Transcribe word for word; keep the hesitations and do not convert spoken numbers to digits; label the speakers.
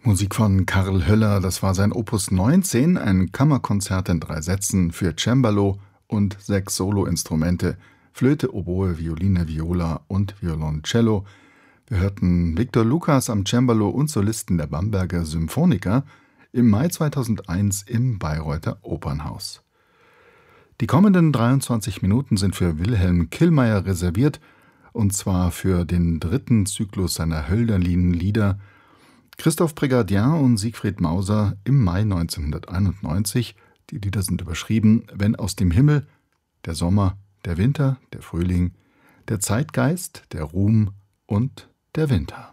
Speaker 1: Musik von Karl Höller, das war sein Opus neunzehn, ein Kammerkonzert in drei Sätzen für Cembalo und sechs Soloinstrumente, Flöte, Oboe, Violine, Viola und Violoncello. Wir hörten Victor Lucas am Cembalo und Solisten der Bamberger Symphoniker im Mai zweitausendeins im Bayreuther Opernhaus. Die kommenden dreiundzwanzig Minuten sind für Wilhelm Killmeier reserviert, und zwar für den dritten Zyklus seiner Hölderlin-Lieder. Christoph Prégardien und Siegfried Mauser im Mai neunzehnhunderteinundneunzig. Die Lieder sind überschrieben: Wenn aus dem Himmel, der Sommer, der Winter, der Frühling, der Zeitgeist, der Ruhm und der Winter.